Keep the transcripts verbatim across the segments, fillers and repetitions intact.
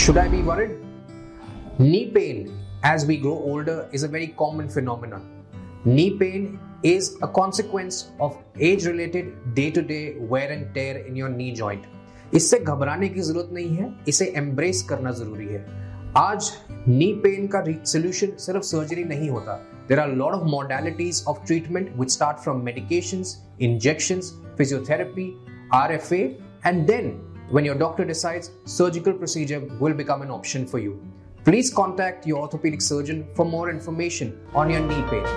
Should I be worried? Knee pain as we grow older is a very common phenomenon. Knee pain is a consequence of age-related day-to-day wear and tear in your knee joint. इससे घबराने की जरूरत नहीं है, इसे embrace करना जरूरी है. आज नी पेन का सोल्यूशन सिर्फ सर्जरी नहीं होता. There are a lot of modalities of treatment which start from medications, injections, physiotherapy, R F A, and then when your doctor decides, surgical procedure will become an option for you. Please contact your orthopedic surgeon for more information on your knee pain.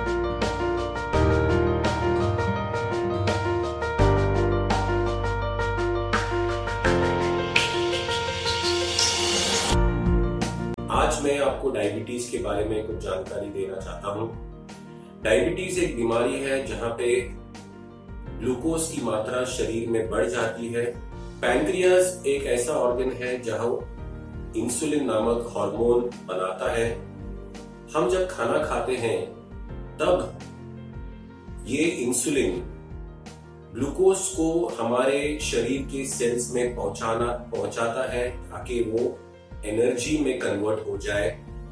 आज मैं आपको diabetes के बारे में कुछ जानकारी देना चाहता हूं. डायबिटीज एक बीमारी है जहां पे ग्लूकोज की मात्रा शरीर में बढ़ जाती है. पैंक्रियास एक ऐसा ऑर्गन है जहां इंसुलिन नामक हार्मोन बनाता है. हम जब खाना खाते हैं तब ये इंसुलिन ग्लूकोज को हमारे शरीर के सेल्स में पहुंचाना पहुंचाता है ताकि वो एनर्जी में कन्वर्ट हो जाए.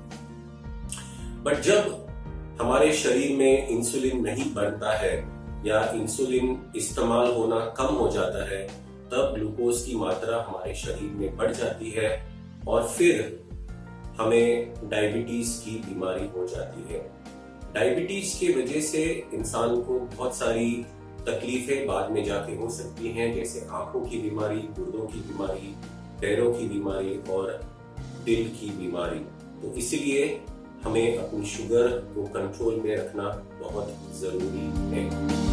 बट जब हमारे शरीर में इंसुलिन नहीं बनता है या इंसुलिन इस्तेमाल होना कम हो जाता है तब ग्लूकोज की मात्रा हमारे शरीर में बढ़ जाती है और फिर हमें डायबिटीज की बीमारी हो जाती है. डायबिटीज की वजह से इंसान को बहुत सारी तकलीफें बाद में जाके हो सकती हैं, जैसे आंखों की बीमारी, गुर्दों की बीमारी, पैरों की बीमारी और दिल की बीमारी. तो इसलिए हमें अपनी शुगर को कंट्रोल में रखना बहुत जरूरी है.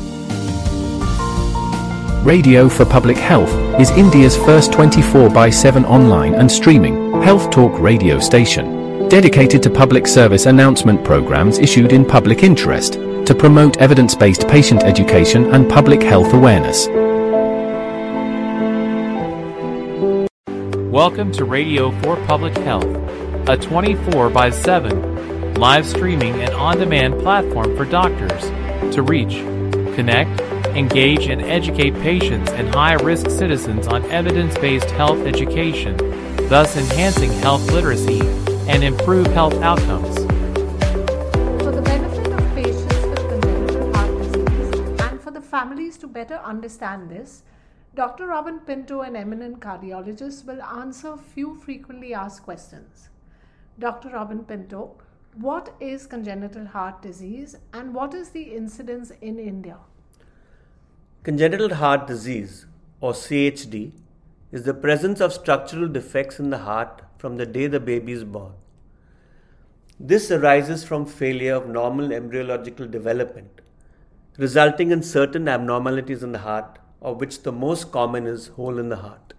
Radio for Public Health is India's first twenty-four by seven online and streaming health talk radio station, dedicated to public service announcement programs issued in public interest to promote evidence-based patient education and public health awareness. Welcome to Radio for Public Health, a twenty-four by seven live streaming and on-demand platform for doctors to reach, connect, engage and educate patients and high-risk citizens on evidence-based health education, thus enhancing health literacy and improve health outcomes. For the benefit of patients with congenital heart disease and for the families to better understand this, Doctor Robin Pinto, an eminent cardiologist, will answer few frequently asked questions. Doctor Robin Pinto, what is congenital heart disease and what is the incidence in India? Congenital heart disease, or C H D, is the presence of structural defects in the heart from the day the baby is born. This arises from failure of normal embryological development, resulting in certain abnormalities in the heart, of which the most common is hole in the heart.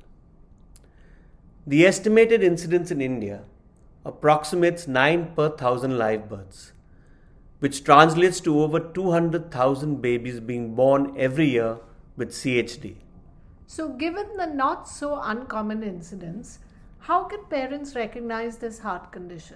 The estimated incidence in India approximates nine per thousand live births, which translates to over two hundred thousand babies being born every year with C H D. So given the not so uncommon incidence, how can parents recognize this heart condition?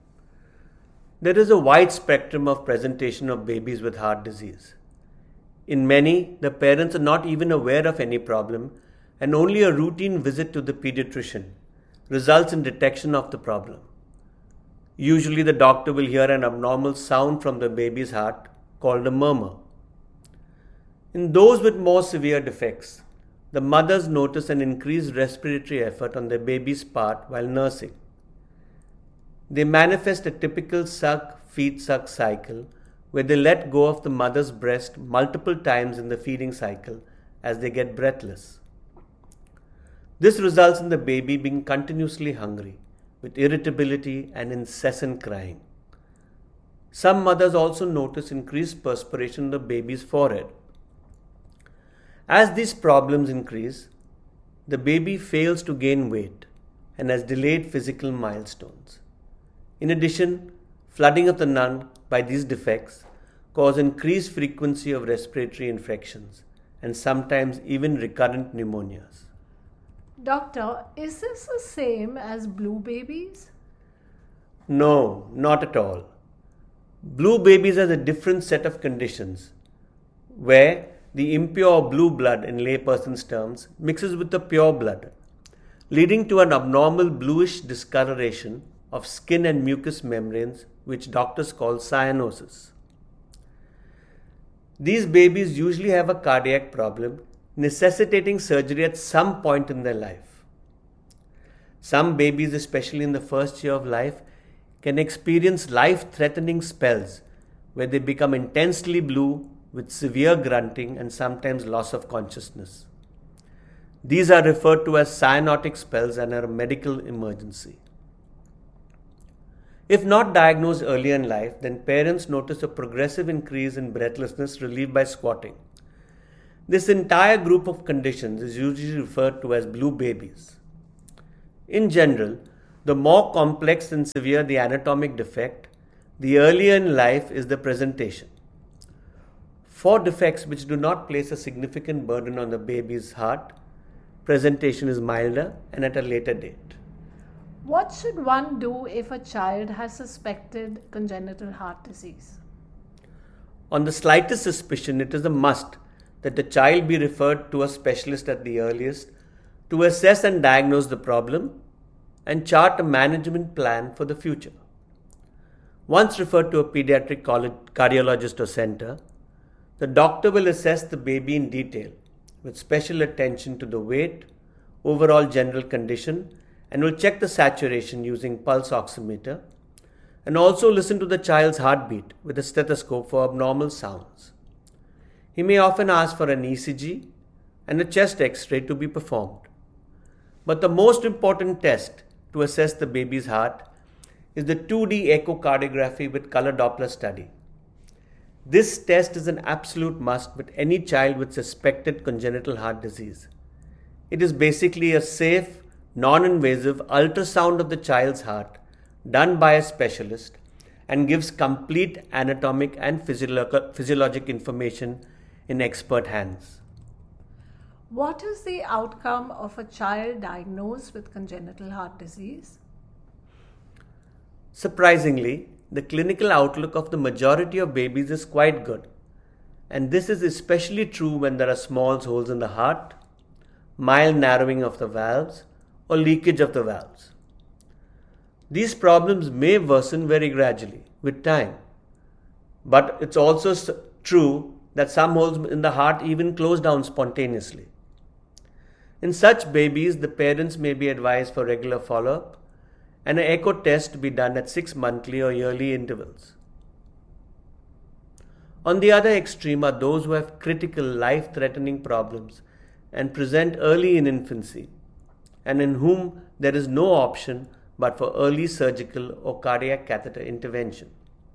There is a wide spectrum of presentation of babies with heart disease. In many, the parents are not even aware of any problem and only a routine visit to the pediatrician results in detection of the problem. Usually the doctor will hear an abnormal sound from the baby's heart called a murmur. In those with more severe defects, the mothers notice an increased respiratory effort on their baby's part while nursing. They manifest a typical suck, feed, suck cycle where they let go of the mother's breast multiple times in the feeding cycle as they get breathless. This results in the baby being continuously hungry, with irritability and incessant crying. Some mothers also notice increased perspiration on the baby's forehead. As these problems increase, the baby fails to gain weight and has delayed physical milestones. In addition, flooding of the lung by these defects cause increased frequency of respiratory infections and sometimes even recurrent pneumonias. Doctor, is this the same as blue babies? No, not at all. Blue babies has a different set of conditions where the impure blue blood, in layperson's terms, mixes with the pure blood, leading to an abnormal bluish discoloration of skin and mucous membranes, which doctors call cyanosis. These babies usually have a cardiac problem, necessitating surgery at some point in their life. Some babies, especially in the first year of life, can experience life-threatening spells where they become intensely blue with severe grunting and sometimes loss of consciousness. These are referred to as cyanotic spells and are a medical emergency. If not diagnosed early in life, then parents notice a progressive increase in breathlessness relieved by squatting. This entire group of conditions is usually referred to as blue babies. In general, the more complex and severe the anatomic defect, the earlier in life is the presentation. For defects which do not place a significant burden on the baby's heart, presentation is milder and at a later date. What should one do if a child has suspected congenital heart disease? On the slightest suspicion, it is a must that the child be referred to a specialist at the earliest to assess and diagnose the problem and chart a management plan for the future. Once referred to a pediatric cardiologist or center, the doctor will assess the baby in detail with special attention to the weight, overall general condition, and will check the saturation using pulse oximeter and also listen to the child's heartbeat with a stethoscope for abnormal sounds. He may often ask for an E C G and a chest X-ray to be performed. But the most important test to assess the baby's heart is the two D echocardiography with color Doppler study. This test is an absolute must with any child with suspected congenital heart disease. It is basically a safe, non-invasive ultrasound of the child's heart done by a specialist and gives complete anatomic and physiolo- physiologic information in expert hands. What is the outcome of a child diagnosed with congenital heart disease? Surprisingly, the clinical outlook of the majority of babies is quite good, and this is especially true when there are small holes in the heart, mild narrowing of the valves, or leakage of the valves. These problems may worsen very gradually with time, but it's also true that some holes in the heart even close down spontaneously. In such babies, the parents may be advised for regular follow-up and an echo test to be done at six monthly or yearly intervals. On the other extreme are those who have critical life-threatening problems and present early in infancy, and in whom there is no option but for early surgical or cardiac catheter intervention.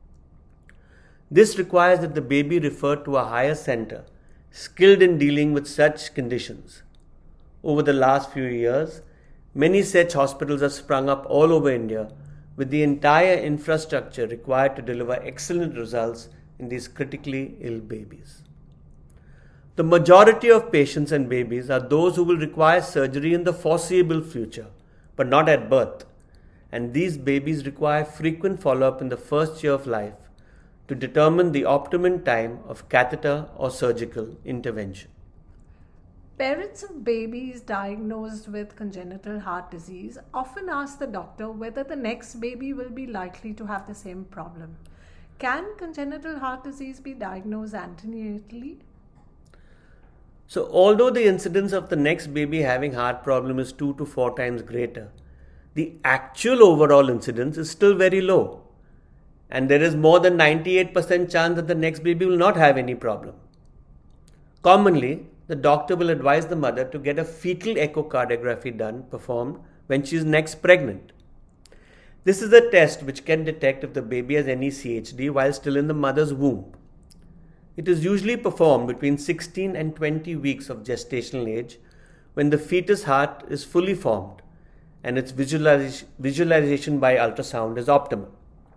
This requires that the baby referred to a higher center skilled in dealing with such conditions. Over the last few years, many such hospitals have sprung up all over India with the entire infrastructure required to deliver excellent results in these critically ill babies. The majority of patients and babies are those who will require surgery in the foreseeable future, but not at birth, and these babies require frequent follow-up in the first year of life to determine the optimum time of catheter or surgical intervention. Parents of babies diagnosed with congenital heart disease often ask the doctor whether the next baby will be likely to have the same problem. Can congenital heart disease be diagnosed antenatally? So, although the incidence of the next baby having heart problem is two to four times greater, the actual overall incidence is still very low. And there is more than ninety-eight percent chance that the next baby will not have any problem. Commonly, the doctor will advise the mother to get a fetal echocardiography done, performed when she is next pregnant. This is a test which can detect if the baby has any C H D while still in the mother's womb. It is usually performed between sixteen and twenty weeks of gestational age when the fetus heart is fully formed and its visualization by ultrasound is optimal.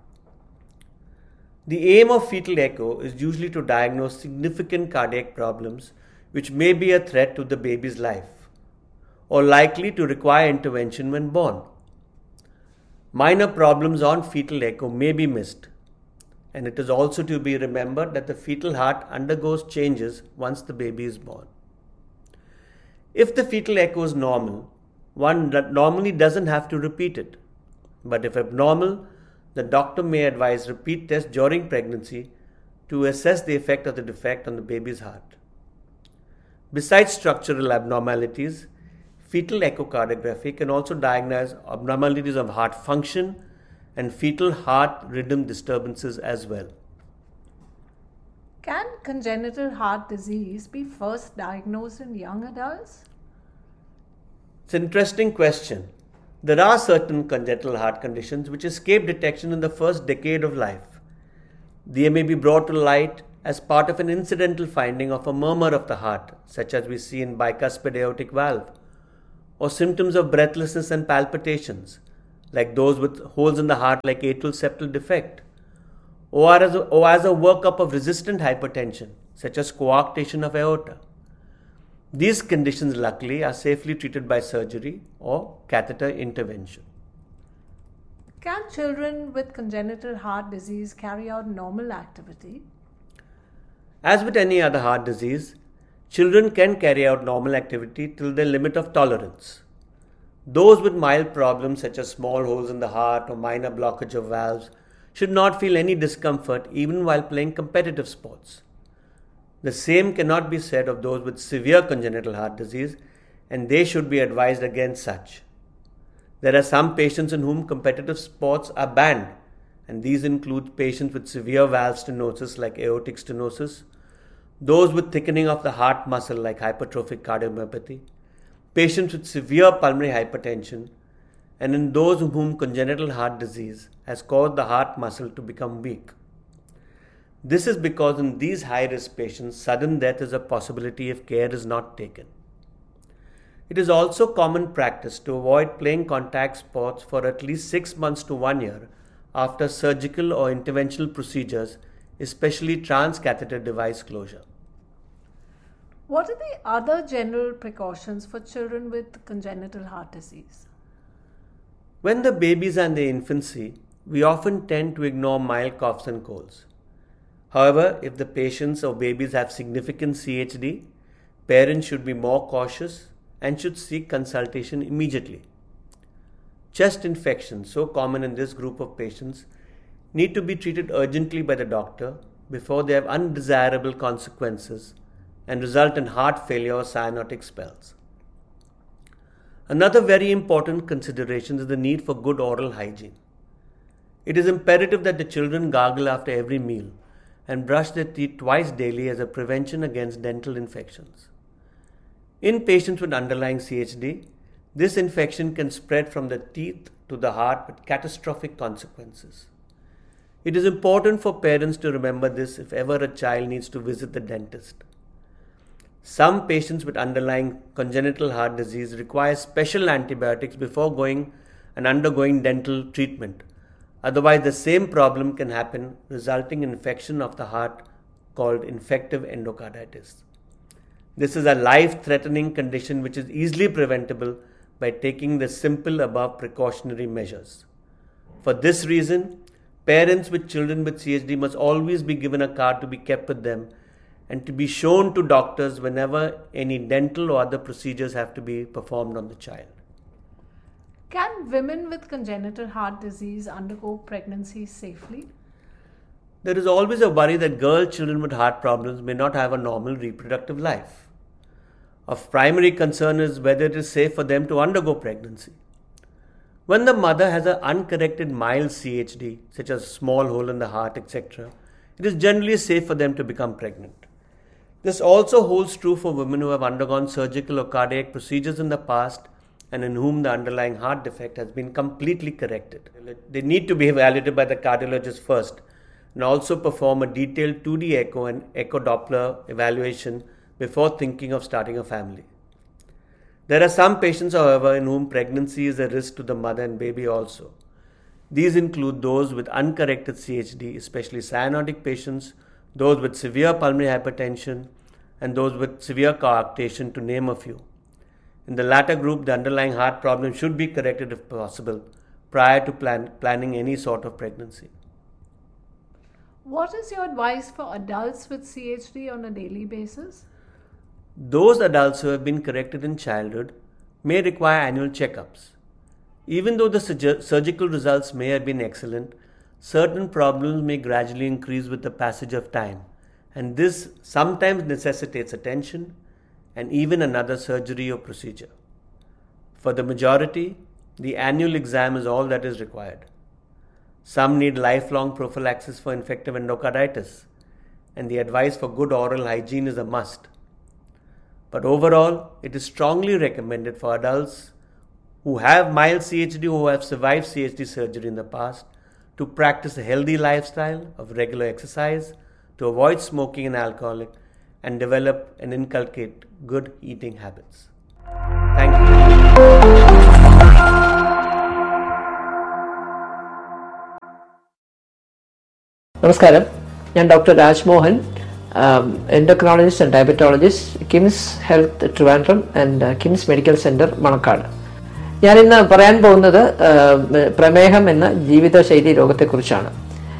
The aim of fetal echo is usually to diagnose significant cardiac problems which may be a threat to the baby's life or likely to require intervention when born. Minor problems on fetal echo may be missed, and it is also to be remembered that the fetal heart undergoes changes once the baby is born. If the fetal echo is normal, one that normally doesn't have to repeat it. But if abnormal, the doctor may advise repeat tests during pregnancy to assess the effect of the defect on the baby's heart. Besides structural abnormalities, fetal echocardiography can also diagnose abnormalities of heart function and fetal heart rhythm disturbances as well. Can congenital heart disease be first diagnosed in young adults? It's an interesting question. There are certain congenital heart conditions which escape detection in the first decade of life. They may be brought to light as part of an incidental finding of a murmur of the heart, such as we see in bicuspid aortic valve, or symptoms of breathlessness and palpitations, like those with holes in the heart like atrial septal defect, or as a, or as a workup of resistant hypertension, such as coarctation of aorta. These conditions, luckily, are safely treated by surgery or catheter intervention. Can children with congenital heart disease carry out normal activity? As with any other heart disease, children can carry out normal activity till their limit of tolerance. Those with mild problems such as small holes in the heart or minor blockage of valves should not feel any discomfort even while playing competitive sports. The same cannot be said of those with severe congenital heart disease, and they should be advised against such. There are some patients in whom competitive sports are banned, and these include patients with severe valve stenosis like aortic stenosis, those with thickening of the heart muscle like hypertrophic cardiomyopathy, patients with severe pulmonary hypertension, and in those in whom congenital heart disease has caused the heart muscle to become weak. This is because in these high-risk patients, sudden death is a possibility if care is not taken. It is also common practice to avoid playing contact sports for at least six months to one year after surgical or interventional procedures, especially transcatheter device closure. What are the other general precautions for children with congenital heart disease? When the babies are in their infancy, we often tend to ignore mild coughs and colds. However, if the patients or babies have significant C H D, parents should be more cautious and should seek consultation immediately. Chest infections, so common in this group of patients, need to be treated urgently by the doctor before they have undesirable consequences and result in heart failure or cyanotic spells. Another very important consideration is the need for good oral hygiene. It is imperative that the children gargle after every meal and brush their teeth twice daily as a prevention against dental infections. In patients with underlying C H D, this infection can spread from the teeth to the heart with catastrophic consequences. It is important for parents to remember this if ever a child needs to visit the dentist. Some patients with underlying congenital heart disease require special antibiotics before going and undergoing dental treatment. Otherwise, the same problem can happen, resulting in infection of the heart called infective endocarditis. This is a life-threatening condition which is easily preventable by taking the simple above precautionary measures. For this reason, parents with children with C H D must always be given a card to be kept with them and to be shown to doctors whenever any dental or other procedures have to be performed on the child. Can women with congenital heart disease undergo pregnancy safely? There is always a worry that girl children with heart problems may not have a normal reproductive life. Of primary concern is whether it is safe for them to undergo pregnancy. When the mother has an uncorrected mild C H D, such as small hole in the heart, et cetera, it is generally safe for them to become pregnant. This also holds true for women who have undergone surgical or cardiac procedures in the past and in whom the underlying heart defect has been completely corrected. They need to be evaluated by the cardiologist first and also perform a detailed two D echo and echo Doppler evaluation before thinking of starting a family. There are some patients, however, in whom pregnancy is a risk to the mother and baby also. These include those with uncorrected C H D, especially cyanotic patients, those with severe pulmonary hypertension, and those with severe coarctation, to name a few. In the latter group, the underlying heart problem should be corrected if possible prior to plan, planning any sort of pregnancy. What is your advice for adults with C H D on a daily basis? Those adults who have been corrected in childhood may require annual checkups. Even though the surg- surgical results may have been excellent, certain problems may gradually increase with the passage of time, and this sometimes necessitates attention and even another surgery or procedure. For the majority, the annual exam is all that is required. Some need lifelong prophylaxis for infective endocarditis, and the advice for good oral hygiene is a must. But overall, it is strongly recommended for adults who have mild C H D or who have survived C H D surgery in the past to practice a healthy lifestyle of regular exercise, to avoid smoking and alcoholic, and develop and inculcate good eating habits. Thank you. നമസ്കാരം, ഞാൻ doctor Rajmohan, endocrinologist and diabetologist, KIMS health Trivandrum and KIMS medical centre Manacaud. ഞാനിന്ന് പറയാൻ പോകുന്നത് പ്രമേഹം എന്ന ജീവിതശൈലി രോഗത്തെക്കുറിച്ചാണ്.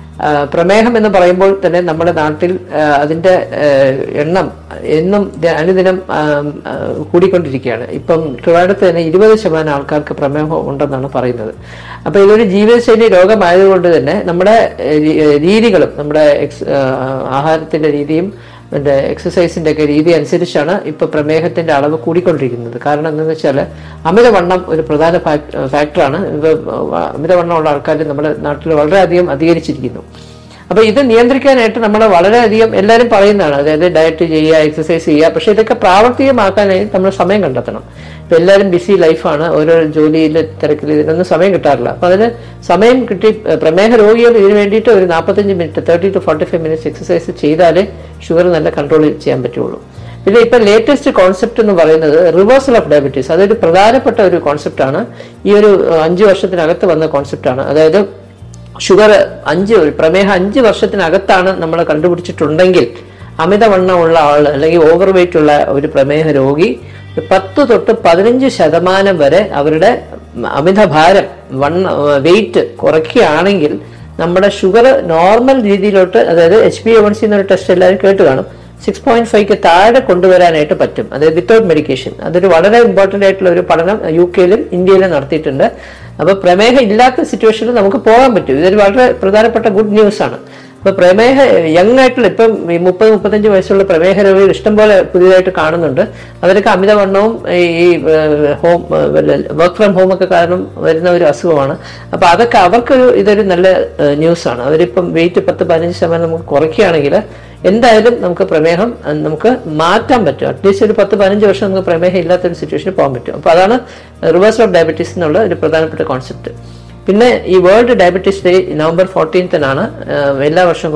പ്രമേഹം എന്ന് പറയുമ്പോൾ തന്നെ നമ്മുടെ നാട്ടിൽ അതിൻ്റെ എണ്ണം എന്നും അനുദിനം കൂടിക്കൊണ്ടിരിക്കുകയാണ്. ഇപ്പം ട്രിവാൻഡ്രത്ത് തന്നെ ഇരുപത് ശതമാനം ആൾക്കാർക്ക് പ്രമേഹം ഉണ്ടെന്നാണ് പറയുന്നത്. അപ്പോൾ ഇതൊരു ജീവിതശൈലി രോഗമായതുകൊണ്ട് തന്നെ നമ്മുടെ രീതികളും നമ്മുടെ എക്സ് ആഹാരത്തിൻ്റെ രീതിയും മറ്റേ എക്സസൈസിൻ്റെ ഒക്കെ രീതി അനുസരിച്ചാണ് ഇപ്പോൾ പ്രമേഹത്തിൻ്റെ അളവ് കൂടിക്കൊണ്ടിരിക്കുന്നത്. കാരണം എന്താണെന്ന് വെച്ചാൽ അമിതവണ്ണം ഒരു പ്രധാന ഫാക്ടറാണ്. ഇപ്പോൾ അമിതവണ്ണമുള്ള ആൾക്കാർ നമ്മുടെ നാട്ടിൽ വളരെയധികം അധികരിച്ചിരിക്കുന്നു. അപ്പോൾ ഇത് നിയന്ത്രിക്കാനായിട്ട് നമ്മൾ വളരെയധികം എല്ലാവരും പറയുന്നതാണ്, അതായത് ഡയറ്റ് ചെയ്യുക, എക്സസൈസ് ചെയ്യുക. പക്ഷേ ഇതൊക്കെ പ്രാവർത്തികമാക്കാനായി നമ്മൾ സമയം കണ്ടെത്തണം. ഇപ്പം എല്ലാവരും ബിസി ലൈഫാണ്, ഓരോ ജോലിയിൽ തിരക്കിൽ ഇതിനൊന്നും സമയം കിട്ടാറില്ല. അപ്പോൾ അതിന് സമയം കിട്ടി പ്രമേഹ രോഗികൾ ഇതിന് വേണ്ടിയിട്ട് ഒരു നാൽപ്പത്തഞ്ച് minute thirty two forty five minutes exercise ചെയ്താലേ ഷുഗർ നല്ല കൺട്രോൾ ചെയ്യാൻ പറ്റുള്ളൂ. പിന്നെ ഇപ്പം ലേറ്റസ്റ്റ് കോൺസെപ്റ്റ് എന്ന് പറയുന്നത് റിവേഴ്സൽ ഓഫ് ഡയബറ്റീസ്. അതൊരു പ്രധാനപ്പെട്ട ഒരു കോൺസെപ്റ്റാണ്. ഈ ഒരു അഞ്ച് വർഷത്തിനകത്ത് വന്ന കോൺസെപ്റ്റാണ്. അതായത് ഷുഗർ അഞ്ച് പ്രമേഹം അഞ്ച് വർഷത്തിനകത്താണ് നമ്മൾ കണ്ടുപിടിച്ചിട്ടുണ്ടെങ്കിൽ അമിതവണ്ണമുള്ള ആൾ അല്ലെങ്കിൽ ഓവർ വെയിറ്റ് ഉള്ള ഒരു പ്രമേഹ രോഗി പത്ത് തൊട്ട് പതിനഞ്ച് ശതമാനം വരെ അവരുടെ അമിതഭാരം വണ്ണ വെയിറ്റ് കുറയ്ക്കുകയാണെങ്കിൽ നമ്മുടെ ഷുഗർ നോർമൽ രീതിയിലോട്ട്, അതായത് H B A one C എന്നൊരു ടെസ്റ്റ് എല്ലാവരും കേട്ട് കാണും, സിക്സ് പോയിന്റ് ഫൈവ്ക്ക് താഴെ കൊണ്ടുവരാനായിട്ട് പറ്റും, അതായത് വിത്തൗട്ട് മെഡിക്കേഷൻ. അതൊരു വളരെ ഇമ്പോർട്ടൻ്റ് ആയിട്ടുള്ള ഒരു പഠനം യു കെയിലും ഇന്ത്യയിലും നടത്തിയിട്ടുണ്ട്. അപ്പോൾ പ്രമേഹം ഇല്ലാത്ത സിറ്റുവേഷനിൽ നമുക്ക് പോകാൻ പറ്റും. ഇതൊരു വളരെ പ്രധാനപ്പെട്ട ഗുഡ് ന്യൂസ് ആണ്. അപ്പോൾ പ്രമേഹ യങ് ആയിട്ടുള്ള ഇപ്പം ഈ മുപ്പത് മുപ്പത്തഞ്ച് വയസ്സുള്ള പ്രമേഹ രോഗികൾ ഇഷ്ടംപോലെ പുതിയതായിട്ട് കാണുന്നുണ്ട്. അവരൊക്കെ അമിതവണ്ണവും ഈ ഹോം വർക്ക് ഫ്രം ഹോം ഒക്കെ കാരണം വരുന്ന ഒരു അസുഖമാണ്. അപ്പോൾ അതൊക്കെ അവർക്കൊരു ഇതൊരു നല്ല ന്യൂസാണ്. അവരിപ്പം വെയിറ്റ് പത്ത് പതിനഞ്ച് ശതമാനം നമുക്ക് കുറയ്ക്കുകയാണെങ്കിൽ എന്തായാലും നമുക്ക് പ്രമേഹം നമുക്ക് മാറ്റാൻ പറ്റും. അറ്റ്ലീസ്റ്റ് ഒരു പത്ത് പതിനഞ്ച് വർഷം നമുക്ക് പ്രമേഹം ഇല്ലാത്തൊരു സിറ്റുവേഷനിൽ പോകാൻ പറ്റും. അപ്പോൾ അതാണ് റിവേഴ്സൽ ഓഫ് ഡയബറ്റീസ് എന്നുള്ള ഒരു പ്രധാനപ്പെട്ട കോൺസെപ്റ്റ്. പിന്നെ ഈ വേൾഡ് ഡയബറ്റീസ് ഡേ നവംബർ ഫോർട്ടീൻത്തിനാണ് എല്ലാ വർഷവും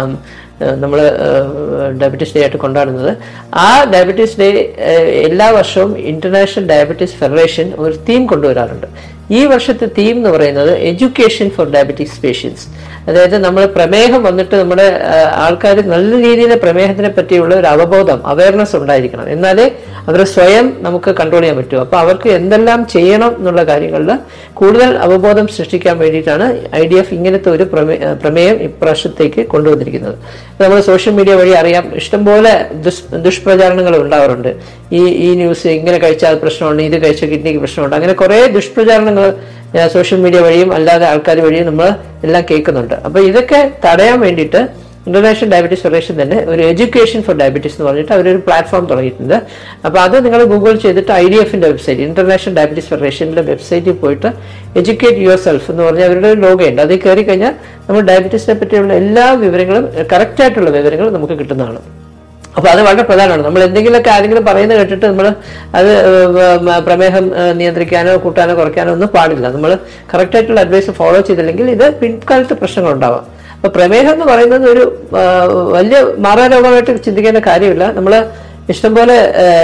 നമ്മൾ ഡയബറ്റീസ് ഡേ ആയിട്ട് കൊണ്ടാടുന്നത്. ആ ഡയബറ്റീസ് ഡേ എല്ലാ വർഷവും ഇന്റർനാഷണൽ ഡയബറ്റീസ് ഫെഡറേഷൻ ഒരു തീം കൊണ്ടുവരാറുണ്ട്. ഈ വർഷത്തെ തീം എന്ന് പറയുന്നത് എഡ്യൂക്കേഷൻ ഫോർ ഡയബറ്റീസ് പേഷ്യൻസ്. അതായത് നമ്മൾ പ്രമേഹം വന്നിട്ട് നമ്മുടെ ആൾക്കാർ നല്ല രീതിയിൽ പ്രമേഹത്തിനെ പറ്റിയുള്ള ഒരു അവബോധം, അവയർനെസ് ഉണ്ടായിരിക്കണം. എന്നാലേ അവർ സ്വയം നമുക്ക് കൺട്രോൾ ചെയ്യാൻ പറ്റൂ. അപ്പോൾ അവർക്ക് എന്തെല്ലാം ചെയ്യണം എന്നുള്ള കാര്യങ്ങളിൽ കൂടുതൽ അവബോധം സൃഷ്ടിക്കാൻ വേണ്ടിയിട്ടാണ് ഐ ഡി എഫ് ഇങ്ങനത്തെ ഒരു പ്രമേയം ഇപ്രാവശ്യത്തേക്ക് കൊണ്ടുവന്നിരിക്കുന്നത്. നമ്മൾ സോഷ്യൽ മീഡിയ വഴി അറിയാം, ഇഷ്ടംപോലെ ദുഷ് ദുഷ്പ്രചാരണങ്ങൾ ഉണ്ടാവാറുണ്ട്. ഈ ഈ ന്യൂസ് ഇങ്ങനെ കഴിച്ചാൽ പ്രശ്നമുണ്ട്, ഇത് കഴിച്ചാൽ കിഡ്നിക്ക് പ്രശ്നമുണ്ട്, അങ്ങനെ കുറേ ദുഷ്പ്രചാരണങ്ങൾ സോഷ്യൽ മീഡിയ വഴിയും അല്ലാതെ ആൾക്കാർ വഴിയും നമ്മൾ എല്ലാം കേൾക്കുന്നുണ്ട്. അപ്പോൾ ഇതൊക്കെ തടയാൻ വേണ്ടിയിട്ട് ഇന്റർനാഷണൽ ഡയബറ്റീസ് ഫെഡറേഷൻ തന്നെ ഒരു എഡ്യൂക്കേഷൻ ഫോർ ഡയബറ്റീസ് എന്ന് പറഞ്ഞിട്ട് അവരൊരു പ്ലാറ്റ്ഫോം തുടങ്ങിയിട്ടുണ്ട്. അപ്പോൾ അത് നിങ്ങൾ ഗൂഗിൾ ചെയ്തിട്ട് ഐ ഡി എഫിന്റെ വെബ്സൈറ്റ്, ഇന്റർനാഷണൽ ഡയബറ്റീസ് ഫെഡറേഷന്റെ വെബ്സൈറ്റിൽ പോയിട്ട് എഡ്യൂക്കേറ്റ് യുവർ സെൽഫ് എന്ന് പറഞ്ഞാൽ അവരുടെ ഒരു ലോഗയുണ്ട്. അതിൽ കയറി കഴിഞ്ഞാൽ നമ്മൾ ഡയബറ്റീസിനെ പറ്റിയുള്ള എല്ലാ വിവരങ്ങളും കറക്റ്റായിട്ടുള്ള വിവരങ്ങൾ നമുക്ക് കിട്ടുന്നതാണ്. അപ്പോൾ അത് വളരെ പ്രധാനമാണ്. നമ്മൾ എന്തെങ്കിലുമൊക്കെ ആരെങ്കിലും പറയുന്നത് കേട്ടിട്ട് നമ്മൾ അത് പ്രമേഹം നിയന്ത്രിക്കാനോ കൂട്ടാനോ കുറയ്ക്കാനോ ഒന്നും പാടില്ല. നമ്മൾ കറക്റ്റായിട്ടുള്ള അഡ്വൈസ് ഫോളോ ചെയ്തില്ലെങ്കിൽ ഇത് പിൻകാലത്ത് പ്രശ്നങ്ങളുണ്ടാവാം. അപ്പോൾ പ്രമേഹം എന്ന് പറയുന്നത് ഒരു വലിയ മാറാരോഗമായിട്ട് ചിന്തിക്കേണ്ട കാര്യമില്ല. നമ്മൾ ഇഷ്ടംപോലെ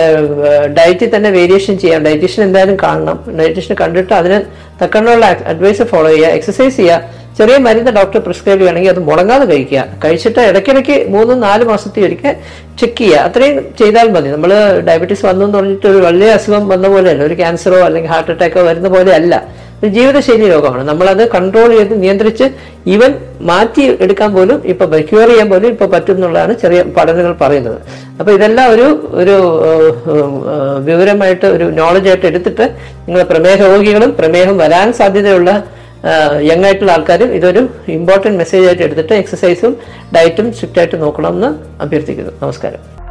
ഡയറ്റിൽ തന്നെ വേരിയേഷൻ ചെയ്യാം. ഡയറ്റീഷ്യൻ എന്തായാലും കാണണം. ഡയറ്റീഷ്യനെ കണ്ടിട്ട് അതിന് തക്കണ്ണുള്ള അഡ്വൈസ് ഫോളോ ചെയ്യുക, എക്സസൈസ് ചെയ്യുക. ചെറിയ മരുന്ന് ഡോക്ടർ പ്രിസ്ക്രൈബ് ചെയ്യുകയാണെങ്കിൽ അത് മുടങ്ങാതെ കഴിക്കുക. കഴിച്ചിട്ട് ഇടയ്ക്കിടയ്ക്ക് മൂന്നും നാല് മാസത്തിൽ ഒരിക്കൽ ചെക്ക് ചെയ്യുക. അത്രയും ചെയ്താൽ മതി. നമ്മൾ ഡയബറ്റീസ് വന്നു എന്ന് പറഞ്ഞിട്ട് ഒരു വലിയ അസുഖം വന്ന പോലെയല്ല, ഒരു ക്യാൻസറോ അല്ലെങ്കിൽ ഹാർട്ട് അറ്റാക്കോ വരുന്ന പോലെ അല്ല. ഒരു ജീവിതശൈലി രോഗമാണ്. നമ്മളത് കൺട്രോൾ ചെയ്ത് നിയന്ത്രിച്ച് ഈവൻ മാറ്റി എടുക്കാൻ പോലും ഇപ്പൊ ക്യൂർ ചെയ്യാൻ പോലും ഇപ്പൊ പറ്റും എന്നുള്ളതാണ് ചെറിയ പഠനങ്ങൾ പറയുന്നത്. അപ്പൊ ഇതെല്ലാം ഒരു ഒരു വിവരമായിട്ട് ഒരു നോളജായിട്ട് എടുത്തിട്ട് നിങ്ങൾ പ്രമേഹ രോഗികളും പ്രമേഹം വരാൻ സാധ്യതയുള്ള യങ് ആയിട്ടുള്ള ആൾക്കാരും ഇതൊരു ഇമ്പോർട്ടൻറ്റ് മെസ്സേജ് ആയിട്ട് എടുത്തിട്ട് എക്സസൈസും ഡയറ്റും സ്ട്രിക്റ്റ് ആയിട്ട് നോക്കണമെന്ന് അഭ്യർത്ഥിക്കുന്നു. നമസ്കാരം.